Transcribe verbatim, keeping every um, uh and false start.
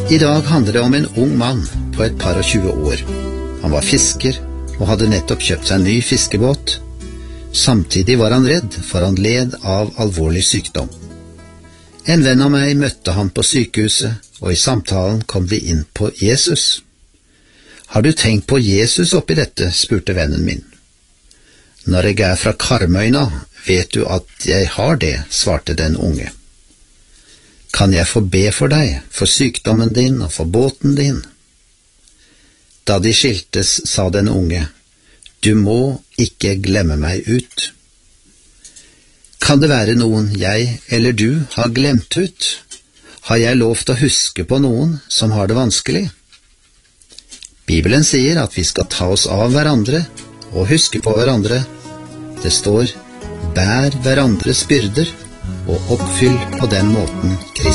I dag handler det om en ung mann på et par og tjue år. Han var fisker og hadde nettopp kjøpt seg en ny fiskebåt. Samtidig var han redd, for han led av alvorlig sykdom. En venn av meg møtte han på sykehuset, og i samtalen kom de inn på Jesus. «Har du tenkt på Jesus oppi dette?» spurte vennen min. «Når jeg er fra Karmøyna, vet du at jeg har det», svarte den unge. «Kan jeg få be for deg, for sykdommen din og for båten din?» Da de skiltes, sa den unge, «Du må ikke glemme meg ut.» Kan det være noen jeg eller du har glemt ut? Har jeg lov til å huske på noen som har det vanskelig? Bibelen sier at vi skal ta oss av hverandre og huske på hverandre. Det står, «Bær hverandres byrder», og oppfyll på den måten Kristus.